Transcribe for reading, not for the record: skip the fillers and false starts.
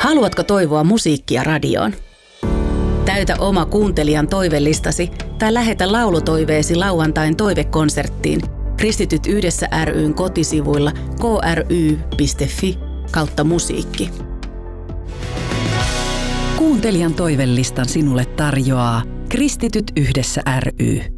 Haluatko toivoa musiikkia radioon? Täytä oma kuuntelijan toivelistasi tai lähetä laulutoiveesi lauantain toivekonserttiin Kristityt yhdessä ry:n kotisivuilla kry.fi/musiikki. Kuuntelijan toivelistan sinulle tarjoaa Kristityt yhdessä ry.